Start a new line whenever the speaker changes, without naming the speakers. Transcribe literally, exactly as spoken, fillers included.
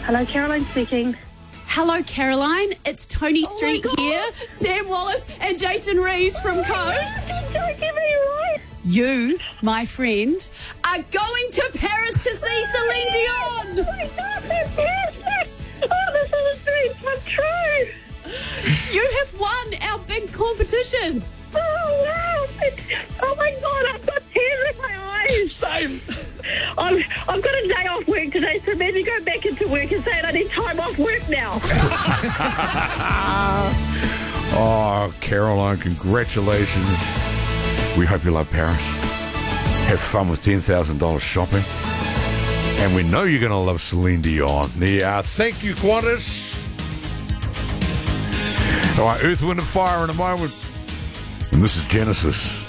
Hello, Caroline speaking.
Hello, Caroline. It's Tony
Oh
Street here, Sam Wallace and Jason Reeves from Coast.
Don't give me right.
You, my friend, are going to Paris to see Celine Dion.
Oh my God, fantastic. Oh, this is a dream come true.
You have won our big competition.
Oh, wow. Oh, my God, I've got tears in my eyes.
Same.
I've, I've got a day off work today, so maybe go back into work and say I need time off work now.
Oh, Caroline, congratulations. We hope you love Paris. Have fun with ten thousand dollars shopping. And we know you're going to love Celine Dion. The, uh, thank you, Qantas. All right, Earth, Wind and Fire in a moment. And this is Genesis.